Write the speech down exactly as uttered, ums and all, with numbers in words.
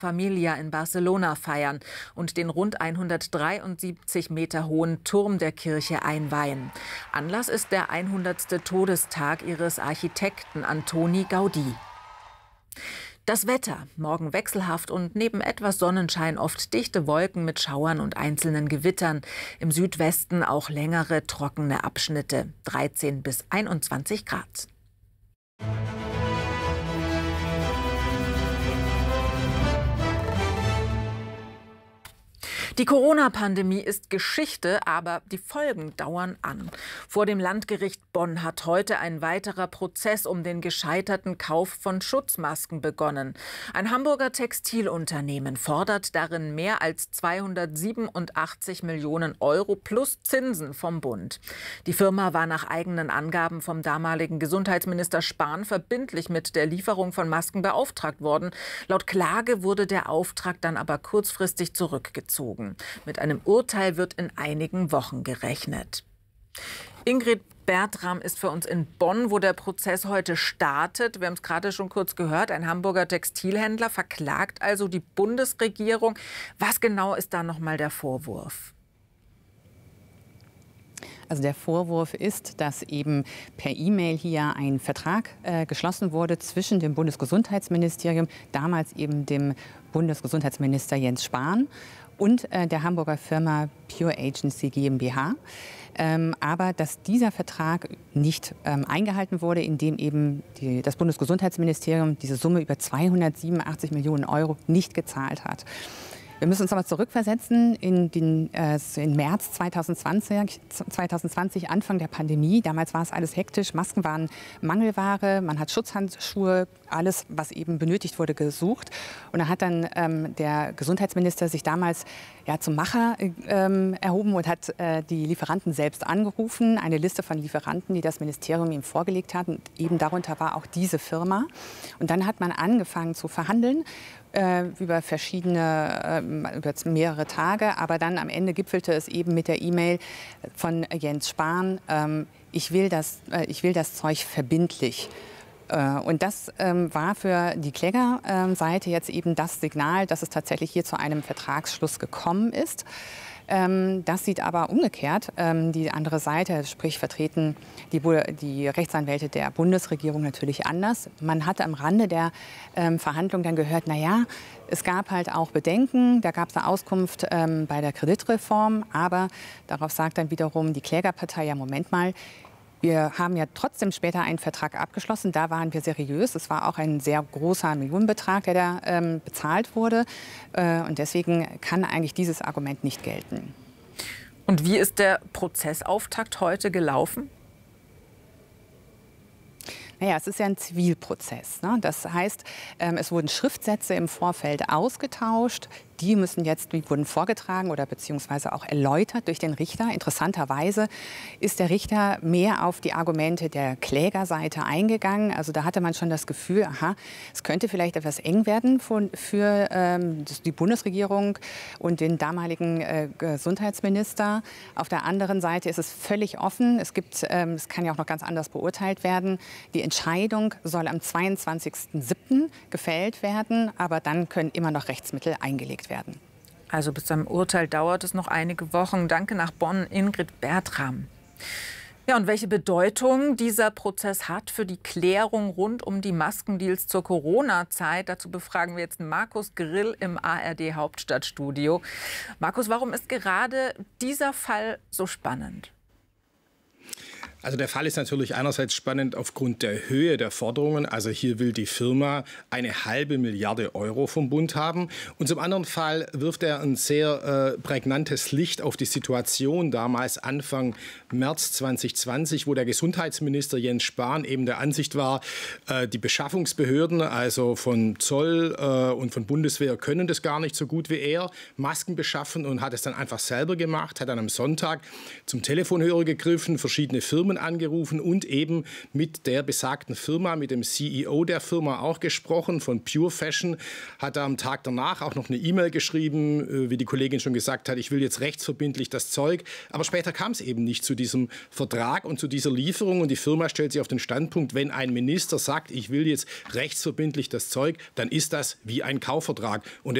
Familia in Barcelona feiern und den rund hundertdreiundsiebzig Meter hohen Turm der Kirche einweihen. Anlass ist der hundertste Todestag ihres Architekten Antoni Gaudí. Das Wetter, morgen wechselhaft und neben etwas Sonnenschein oft dichte Wolken mit Schauern und einzelnen Gewittern. Im Südwesten auch längere, trockene Abschnitte, dreizehn bis einundzwanzig Grad. Die Corona-Pandemie ist Geschichte, aber die Folgen dauern an. Vor dem Landgericht Bonn hat heute ein weiterer Prozess um den gescheiterten Kauf von Schutzmasken begonnen. Ein Hamburger Textilunternehmen fordert darin mehr als zweihundertsiebenundachtzig Millionen Euro plus Zinsen vom Bund. Die Firma war nach eigenen Angaben vom damaligen Gesundheitsminister Spahn verbindlich mit der Lieferung von Masken beauftragt worden. Laut Klage wurde der Auftrag dann aber kurzfristig zurückgezogen. Mit einem Urteil wird in einigen Wochen gerechnet. Ingrid Bertram ist für uns in Bonn, wo der Prozess heute startet. Wir haben es gerade schon kurz gehört. Ein Hamburger Textilhändler verklagt also die Bundesregierung. Was genau ist da noch mal der Vorwurf? Also der Vorwurf ist, dass eben per E-Mail hier ein Vertrag äh, geschlossen wurde zwischen dem Bundesgesundheitsministerium, damals eben dem Bundesgesundheitsminister Jens Spahn, und äh, der Hamburger Firma Pure Agency GmbH. Ähm, aber dass dieser Vertrag nicht ähm, eingehalten wurde, indem eben die, das Bundesgesundheitsministerium diese Summe über zweihundertsiebenundachtzig Millionen Euro nicht gezahlt hat. Wir müssen uns aber zurückversetzen in den äh, in März zweitausendzwanzig, zweitausendzwanzig, Anfang der Pandemie. Damals war es alles hektisch. Masken waren Mangelware. Man hat Schutzhandschuhe, alles, was eben benötigt wurde, gesucht. Und da hat dann ähm, der Gesundheitsminister sich damals ja, zum Macher ähm, erhoben und hat äh, die Lieferanten selbst angerufen. Eine Liste von Lieferanten, die das Ministerium ihm vorgelegt hat. Und eben darunter war auch diese Firma. Und dann hat man angefangen zu verhandeln. Äh, über verschiedene, äh, über mehrere Tage. Aber dann am Ende gipfelte es eben mit der E-Mail von Jens Spahn, ähm, ich will das, äh, ich will das Zeug verbindlich. Äh, und das ähm, war für die Klägerseite jetzt eben das Signal, dass es tatsächlich hier zu einem Vertragsschluss gekommen ist. Ähm, das sieht aber umgekehrt ähm, die andere Seite, sprich vertreten die, die Rechtsanwälte der Bundesregierung natürlich anders. Man hatte am Rande der ähm, Verhandlung dann gehört, na ja, es gab halt auch Bedenken, da gab es eine Auskunft ähm, bei der Kreditreform, aber darauf sagt dann wiederum die Klägerpartei, ja Moment mal, wir haben ja trotzdem später einen Vertrag abgeschlossen. Da waren wir seriös. Es war auch ein sehr großer Millionenbetrag, der da ähm, bezahlt wurde. Äh, und deswegen kann eigentlich dieses Argument nicht gelten. Und wie ist der Prozessauftakt heute gelaufen? Naja, es ist ja ein Zivilprozess, ne? Das heißt, ähm, es wurden Schriftsätze im Vorfeld ausgetauscht. Die müssen jetzt, die wurden vorgetragen oder beziehungsweise auch erläutert durch den Richter. Interessanterweise ist der Richter mehr auf die Argumente der Klägerseite eingegangen. Also da hatte man schon das Gefühl, aha, es könnte vielleicht etwas eng werden für, für ähm, die Bundesregierung und den damaligen äh, Gesundheitsminister. Auf der anderen Seite ist es völlig offen. Es gibt, ähm, es kann ja auch noch ganz anders beurteilt werden. Die Entscheidung soll am zweiundzwanzigsten siebten gefällt werden, aber dann können immer noch Rechtsmittel eingelegt werden. Werden. Also bis zum Urteil dauert es noch einige Wochen. Danke nach Bonn, Ingrid Bertram. Ja, und welche Bedeutung dieser Prozess hat für die Klärung rund um die Maskendeals zur Corona-Zeit, dazu befragen wir jetzt Markus Grill im A R D-Hauptstadtstudio. Markus, warum ist gerade dieser Fall so spannend? Also der Fall ist natürlich einerseits spannend aufgrund der Höhe der Forderungen. Also hier will die Firma eine halbe Milliarde Euro vom Bund haben. Und zum anderen Fall wirft er ein sehr äh, prägnantes Licht auf die Situation damals Anfang März zweitausendzwanzig, wo der Gesundheitsminister Jens Spahn eben der Ansicht war, äh, die Beschaffungsbehörden, also von Zoll äh, und von Bundeswehr, können das gar nicht so gut wie er, Masken beschaffen, und hat es dann einfach selber gemacht, hat dann am Sonntag zum Telefonhörer gegriffen, verschiedene Firmen Firmen angerufen und eben mit der besagten Firma, mit dem C E O der Firma auch gesprochen, von Pure Fashion, hat er am Tag danach auch noch eine E-Mail geschrieben, wie die Kollegin schon gesagt hat, ich will jetzt rechtsverbindlich das Zeug. Aber später kam es eben nicht zu diesem Vertrag und zu dieser Lieferung. Und die Firma stellt sich auf den Standpunkt, wenn ein Minister sagt, ich will jetzt rechtsverbindlich das Zeug, dann ist das wie ein Kaufvertrag. Und